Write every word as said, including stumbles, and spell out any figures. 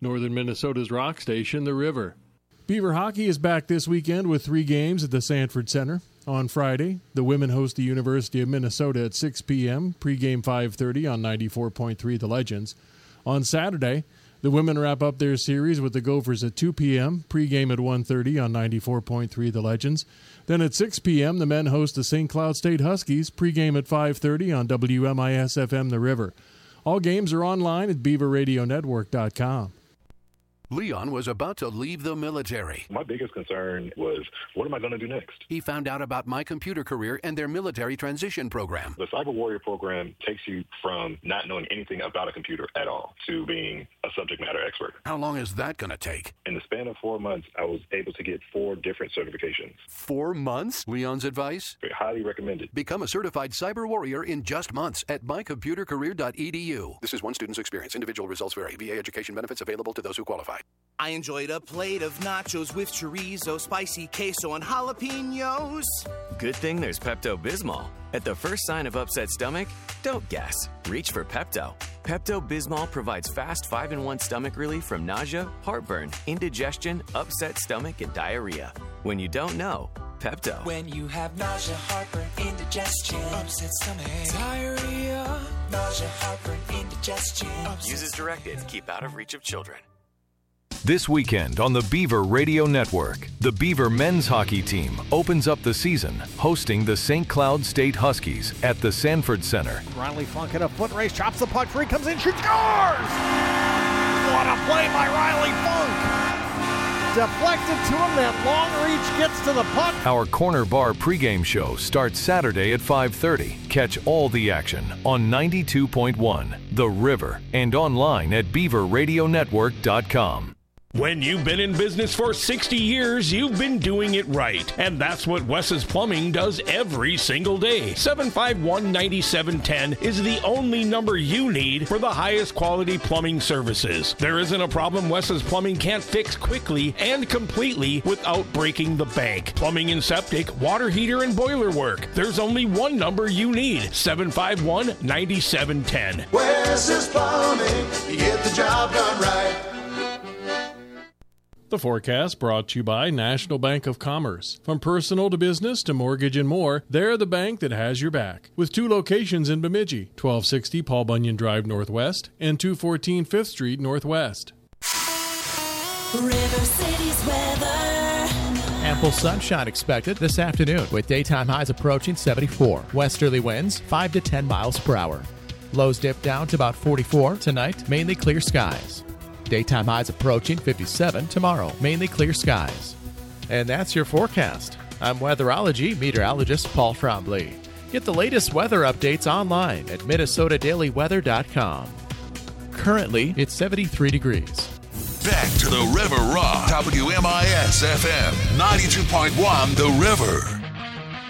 Northern Minnesota's rock station, The River. Beaver hockey is back this weekend with three games at the Sanford Center. On Friday, the women host the University of Minnesota at six p.m., pregame five thirty on ninety-four point three The Legends. On Saturday, the women wrap up their series with the Gophers at two p.m., pregame at one thirty on ninety-four point three The Legends. Then at six p.m., the men host the Saint Cloud State Huskies, pregame at five thirty on W M I S F M The River. All games are online at beaver radio network dot com. Leon was about to leave the military. My biggest concern was, what am I going to do next? He found out about My Computer Career and their military transition program. The Cyber Warrior program takes you from not knowing anything about a computer at all to being a subject matter expert. How long is that going to take? In the span of four months, I was able to get four different certifications. Four months? Leon's advice? Highly recommended. Become a certified cyber warrior in just months at my computer career dot e d u. This is one student's experience. Individual results vary. V A education benefits available to those who qualify. I enjoyed a plate of nachos with chorizo, spicy queso, and jalapenos. Good thing there's Pepto-Bismol. At the first sign of upset stomach, don't guess. Reach for Pepto. Pepto-Bismol provides fast five in one stomach relief from nausea, heartburn, indigestion, upset stomach, and diarrhea. When you don't know, Pepto. When you have nausea, heartburn, indigestion, upset stomach, diarrhea, nausea, heartburn, indigestion. Use as directed. Keep out of reach of children. This weekend on the Beaver Radio Network, the Beaver men's hockey team opens up the season hosting the Saint Cloud State Huskies at the Sanford Center. Riley Funk in a foot race, chops the puck free, comes in, shoots, scores! What a play by Riley Funk! Deflected to him, that long reach gets to the puck. Our Corner Bar pregame show starts Saturday at five thirty. Catch all the action on ninety-two point one The River and online at beaver radio network dot com. When you've been in business for sixty years, you've been doing it right. And that's what Wes's Plumbing does every single day. seven five one, nine seven one zero is the only number you need for the highest quality plumbing services. There isn't a problem Wes's Plumbing can't fix quickly and completely without breaking the bank. Plumbing and septic, water heater, and boiler work. There's only one number you need. seven five one, nine seven one zero. Wes's Plumbing, you get the job done right. The forecast brought to you by National Bank of Commerce. From personal to business to mortgage and more, they're the bank that has your back. With two locations in Bemidji, twelve sixty Paul Bunyan Drive Northwest and two fourteen Fifth Street Northwest. River City's weather. Ample sunshine expected this afternoon with daytime highs approaching seventy-four. Westerly winds five to ten miles per hour. Lows dip down to about forty-four. Tonight, mainly clear skies. Daytime highs approaching fifty-seven tomorrow. Mainly clear skies. And that's your forecast. I'm weatherology meteorologist Paul Trombley. Get the latest weather updates online at minnesota daily weather dot com. Currently, it's seventy-three degrees. Back to the River Rock. W M I S F M ninety-two point one The River.